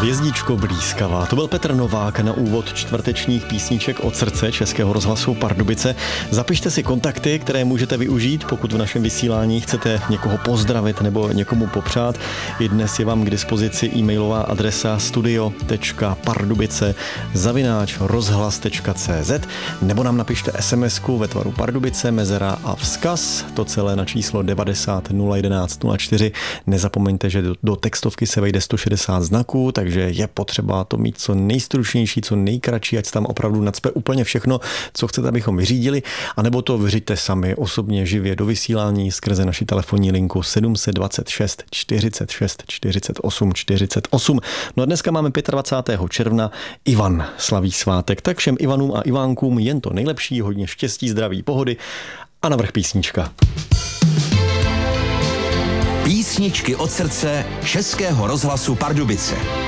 Hvězdičko blízkavá. To byl Petr Novák na úvod čtvrtečních písniček od srdce Českého rozhlasu Pardubice. Zapište si kontakty, které můžete využít, pokud v našem vysílání chcete někoho pozdravit nebo někomu popřát. I dnes je vám k dispozici e-mailová adresa studio.pardubice@rozhlas.cz nebo nám napište SMS-ku ve tvaru Pardubice, mezera a vzkaz. To celé na číslo 90 011 04. Nezapomeňte, že do textovky se vejde 160 znaků, takže je potřeba to mít co nejstručnější, co nejkratší, ať tam opravdu nacpe úplně všechno, co chcete, abychom vyřídili, anebo to vyřiďte sami osobně živě do vysílání skrze naši telefonní linku 726 46 48 48. No a dneska máme 25. června, Ivan slaví svátek, tak všem Ivanům a Ivánkům jen to nejlepší, hodně štěstí, zdraví, pohody a navrch písnička. Písničky od srdce Českého rozhlasu Pardubice.